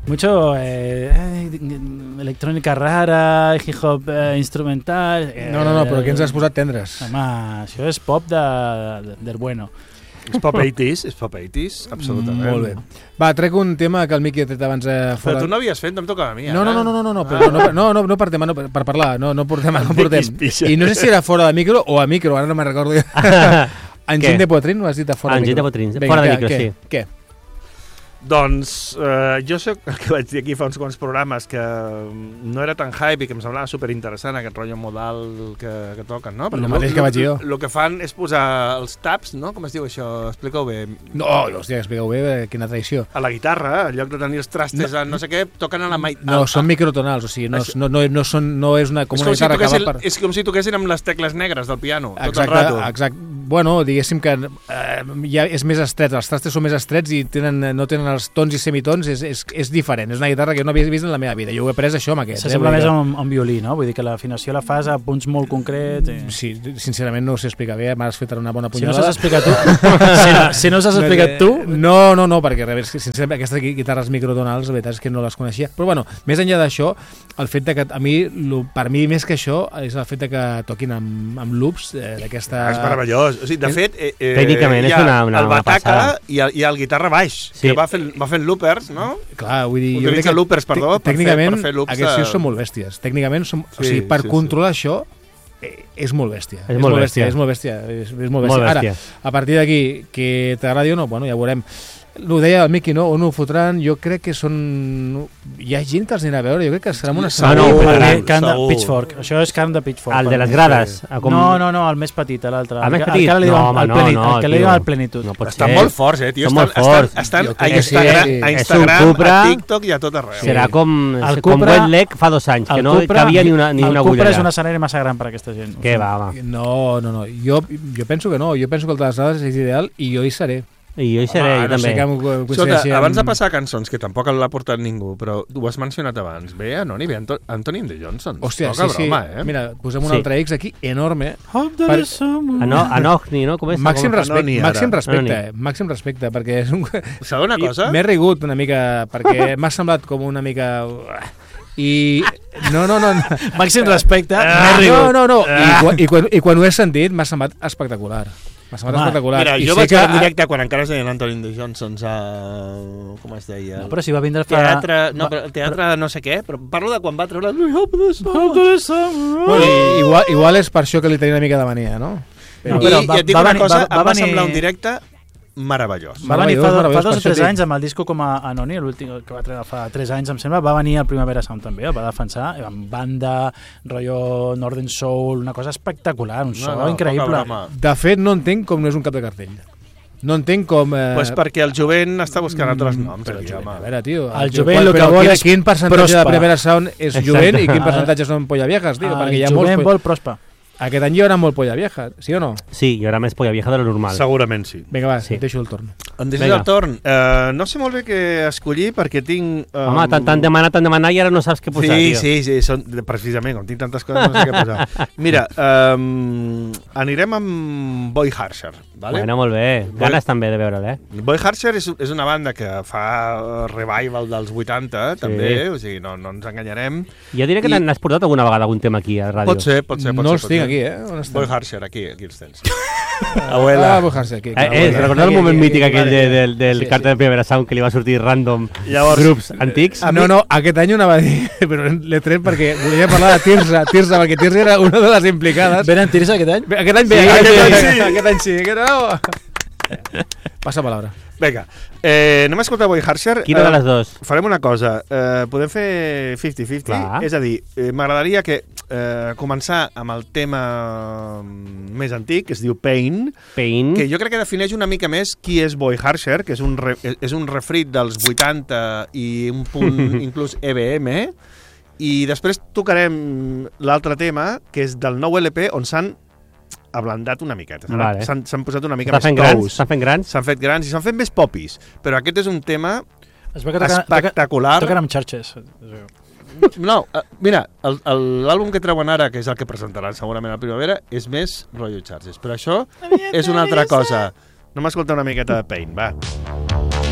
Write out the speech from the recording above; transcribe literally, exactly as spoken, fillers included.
Mucho eh, eh, electrónica rara, hip hop eh, instrumental... Eh, no, no, no, però què ens has posat tendres? Home, això és pop de, de, del bueno. És pop eighties, és pop eighties, absolutament. Molt bé. Va, trec un tema que el Miqui ha tret abans eh, fora... Però tu no havies fet, no em tocava a mi, ara. No, no, no, no, no, no, però no, no, no, no per tema, no, per parlar, no, no portem, no portem. I no sé si era fora de micro o a micro, ara no me'n recordo. Enginy de Potrin, ho has dit a fora de micro? Enginy de Potrin, fora de micro, què, sí. Què? Doncs eh, jo sé que vaig dir aquí fa uns quants programes que no era tan hype i que em semblava superinteressant aquest rotllo modal que, que toquen, no? El mateix que vaig dir jo. El que fan és posar els taps, no? Com es diu això? Explica-ho bé. No, hòstia, explica-ho bé, quina tradició. A la guitarra, en lloc de tenir els trastes no, a no sé què, toquen a la... Ma- no, són microtonals, o sigui, no, no, no, no, són, no és una com és una guitarra si que va per... És com si toquessin amb les tecles negres del piano, exacte, tot el rato. Exacte. Bueno, diguéssim que eh, ja és més estret, els trastes són més estrets i tenen, no tenen els tons i semitons, és, és, és diferent, és una guitarra que no havia vist en la meva vida, jo ho he après això amb aquest. S'assembla eh, més a un, a un violí, no? Vull dir que l'afinació la fas a punts molt concrets. I... Sí, sincerament no ho sé explicar bé, m'has fet una bona punyalada. Si no s'has explicat tu, si, no, si no s'has explicat tu... No, no, no, perquè res, sincerament aquestes guitarres microtonals, la veritat és que no les coneixia, però bueno, més enllà d'això, el fet de que a mi, per mi més que això, és el fet de que toquin amb, amb loops eh, d'aquesta... És meravellós, o sigui, de fet... Eh, eh, tècnicament és una, una, el una bataca passada. i el, i el guitarra baix, sí. que va fent, va fent loopers, no? Clar, vull dir... Utilitza loopers, perdó, per tècnicament, fer, per fer loops. Aquests de... són molt bèsties. Tècnicament, som, sí, o sigui, per sí, controlar sí. això, eh, és molt bèstia. És, és molt bèstia. És molt bèstia. És, és molt bèstia. Molt bèstia. Ara, a partir d'aquí, que t'agradi o no, bueno, ja veurem. Ho deia el Miqui, no? On ho fotran? Jo crec que són... Hi ha gent que els anirà a veure, jo crec que serà una... Ah, no, perquè carn de Pitchfork. Això és carn de Pitchfork. El de les grades. Com... No, no, no, el més petit, l'altre. El més petit? El que, el no, home, no, plenit, no, el que li diuen al plenitud. No pot estan ser. molt forts, eh, tio. Estan, estan, molt estan, estan a, sí, Instagram, sí. a Instagram, Cupra, a TikTok i a tot arreu. Serà com, el com Cupra, Wet Leg fa dos anys, que no Cupra, cabia ni una, ni una agulla. El Cupra és un escenari massa gran per a aquesta gent. Què va, home. No, no, no. Jo, jo penso que no. Jo penso que el de les dades és ideal i jo hi seré. I jo hi seré, ah, jo no també. Sé que Escolta, abans de passar a cançons, que tampoc l'ha portat ningú, però ho has mencionat abans, ve Anoni, ve Anto Anthony de Johnson. Hòstia, Poca sí, broma, sí. Eh? Mira, posem un sí. altre X aquí, enorme. Per... Ano, Anogni, no? Com és? Màxim, respecte, Anoni, màxim respecte, Anoni. màxim respecte, perquè és un... Sabeu una cosa? M'he rigut una mica, perquè m'ha semblat com una mica... I... No, no, no. no. Màxim respecte. Ah, no, no, no. I, quan, i, quan, I quan ho he sentit m'ha semblat espectacular. M'ha semblat Home, espectacular. Mira, I jo sé vaig que... veure en directe quan encara es deien Anthony de Johnson a... com es deia? No, però si va vindre fa... Teatre, no, però el teatre no sé què, però parlo de quan va treure Help the Summer. Bueno, igual, igual és per això que li tenia una mica de mania, no? Però, no, però I, va, i et dic va una venir, cosa, va, va em va venir... semblar un directe meravellós. Va venir fa, meravellós, fa dos o per tres això anys amb el disco com a Anoni, l'últim que va treure fa tres anys, em sembla, va venir al Primavera Sound també, el va defensar, amb banda, rotllo Northern Soul, una cosa espectacular, un so no, no, increïble. De fet, no entenc com no és un cap de cartell. No entenc com... Eh... Pues perquè el jovent està buscant altres noms. Però el Aquí, jovent, home. a veure, tio... El jovent el que però, vol quin, és quin percentatge prospa. de Primavera Sound és Exacte. jovent i quin percentatge són polla viejas, tio? Perquè hi ha El molts... jovent vol prospa. Aquest any hi haurà molt polla vieja, sí o no? Sí, hi haurà més polla vieja de lo normal. Segurament sí. Vinga, va, Sí. et deixo el torn. Em deixes Vinga. el torn. Uh, no sé molt bé què escollir perquè tinc... Um... Home, t'han demanat, t'han demanat i ara no saps què posar, sí, tio. Sí, sí, són, precisament, com tinc tantes coses no sé què posar. Mira, um, anirem amb Boy Harsher. Vale? Bueno, molt bé. Ganes també de veure'l, eh? Boy Harsher és, és una banda que fa revival dels vuitanta, Sí. també, o sigui, no, no ens enganyarem. Jo diria que I- n'has portat alguna vegada algun tema aquí a ràdio. Pot ser, pot ser. Pot No ser, els pot tinc ser. aquí, eh? On estan? Boy Harsher, aquí, aquí els tens. Abuela. Ah, Boy Harsher, aquí. Eh, eh, Aquí, recordeu el aquí, moment aquí, mític aquí, aquell vale. de, del, del Sí, carta sí. de Primavera Sound que li va sortir random Llavors, grups antics? No, no, aquest any ho anava a dir, però l'he tret perquè volia parlar de Tirsa, Tirsa, perquè Tirsa era una de les implicades. Venen tirs aquest any? Bé, Aquest any ve, Sí, aquest, aquest any any sí. sí. Aquest any sí. Aquest any... Passa palabra. vinga, eh, anem a escoltar Boy Harsher. Quina Eh, de les dues? Farem una cosa, eh, podem fer cinquanta cinquanta, Clar. és a dir, eh, m'agradaria que eh, començar amb el tema més antic, que es diu Pain, Pain. que jo crec que defineix una mica més qui és Boy Harsher, que és un, re, és un refrit dels vuitanta i un punt inclús E B M, i després tocarem l'altre tema, que és del nou L P, on s'han ablandat una miqueta. Vale. S'han s'han posat una mica Està més fent grans? tous. Està fent grans? S'han fet grans i s'han fet més popis. Però aquest és un tema Es veu que toquen, espectacular. toquen amb xarxes. No, uh, mira, el- el- l'àlbum que treuen ara, que és el que presentaran segurament a la primavera, és més rotllo Charges. Però això és una altra cosa. No m'escolta una miqueta de Pain, va.